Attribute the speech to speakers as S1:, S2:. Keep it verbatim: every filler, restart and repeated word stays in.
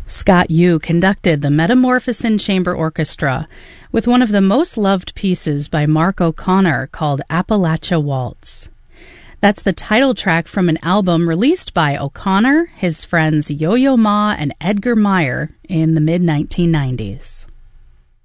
S1: Scott Yu conducted the Metamorphosin Chamber Orchestra with one of the most loved pieces by Mark O'Connor called Appalachia Waltz. That's the title track from an album released by O'Connor, his friends Yo-Yo Ma and Edgar Meyer in the mid nineteen nineties.